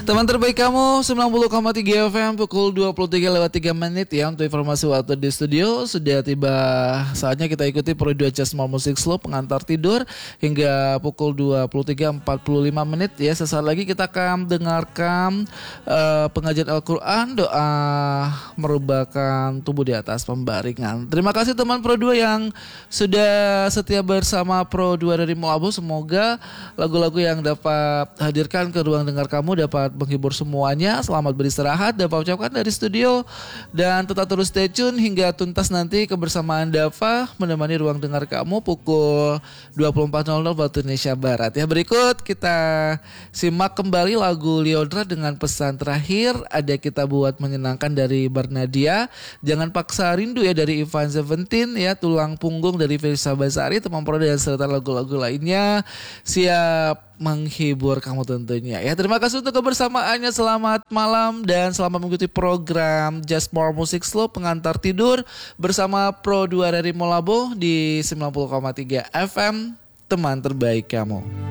Teman terbaik kamu 90,3 FM pukul 23:03 ya. Untuk informasi waktu di studio sudah tiba saatnya kita ikuti Pro 2 Just More Music Slow pengantar tidur hingga pukul 23:45 ya. Sesaat lagi kita akan dengarkan pengajian Al-Quran, doa merupakan tubuh di atas pembaringan. Terima kasih teman Pro 2 yang sudah setia bersama Pro 2 dari Mulabo. Semoga lagu-lagu yang dapat hadirkan ke ruang dengar kamu dapat menghibur semuanya. Selamat beristirahat dapat ucapkan dari studio, dan tetap terus stay tune hingga tuntas nanti kebersamaan Dava menemani ruang dengar kamu pukul 24.00 waktu Indonesia Barat ya. Berikut kita simak kembali lagu Liodra dengan pesan terakhir Ada Kita Buat Menyenangkan dari Barnadia, Jangan Paksa Rindu ya dari Ivan Seventeen ya, Tulang Punggung dari Felisa Basari, Teman Pro dan serta lagu-lagu lainnya siap menghibur kamu tentunya ya. Terima kasih untuk kebersamaannya. Selamat malam dan selamat mengikuti program Just More Music Slow pengantar tidur bersama Pro 2 dari Molabo di 90,3 FM, teman terbaik kamu.